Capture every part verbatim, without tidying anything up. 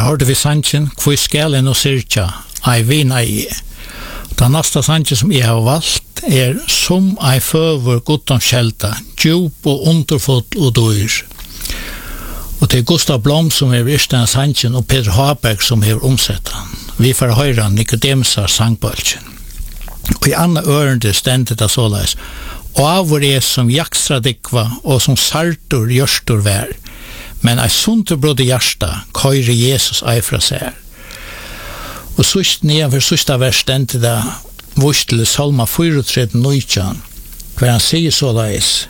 hørte vi sangen «Hvor skjelen og syrkja, ei vina i». Den neste sangen som jeg har valgt er «Som ei føver godom skjelta, djup og underfot og dyr». Og det er Gustav Blom som er virst denne sangen og Peter Haberg som er omsett den. Vi får høre Nikodemsar sangbølgen. Og i andre ørende stendet det såleis «Og avur er som jakstra dikva og som sartur gjørstur vær, men ei sunderbrodde hjärsta køyre Jesus ei fra seg». Og sust nedanfor sista vers stendet det vurs til Salma fyrtiotre nitton, hver han sier såleis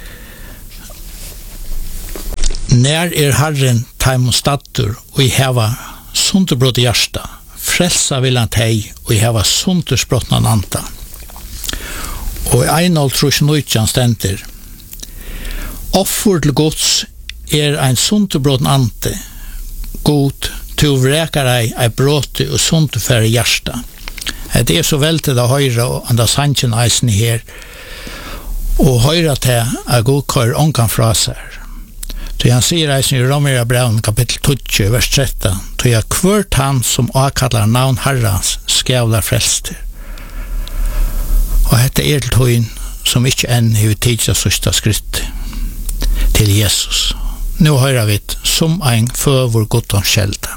«Nær er Herren taimon stattur og i heva sunderbrodde hjärsta, frelsa vil han teg og i heva sundersbrotna nanta». Og i Einhold trus nitton stender «Offer til Guds er ein sunderbrotten ante, god, to vrekar ei, ei bråte og sunderfære hjärsta». Det er så veldig å høre og anda sannsjen eisen her, og høre til at god kører ångan fra seg. Så han sier eisen i Romera Braun kapittel tjugo, vers tretton, så jeg kvart han som avkallar navn Herrans skjævla frelster. Og dette er til tøyen som ikke enn har tidsa sørsta skritt til Jesus. Nå hører vi som ein føver godom skjelta.